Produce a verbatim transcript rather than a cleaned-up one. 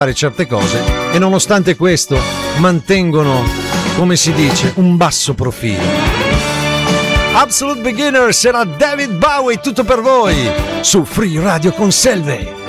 fare certe cose e nonostante questo mantengono, come si dice, un basso profilo. Absolute Beginners era David Bowie, tutto per voi su Free Radio con Selve.